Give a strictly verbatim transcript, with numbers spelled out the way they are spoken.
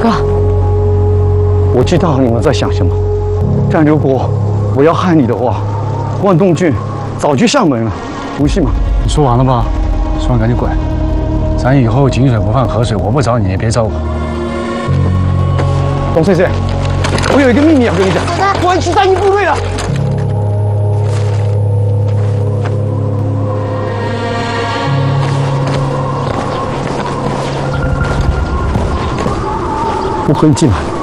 哥， 我知道你们在想什么，但如果我要害你的话，万东郡早就上门了，不是吗？ 你说完了吧？说完赶紧滚！咱以后井水不犯河水，我不找你也别找我。 董先生，我有一个秘密要跟你讲，我要去三营部队了。我和你进来。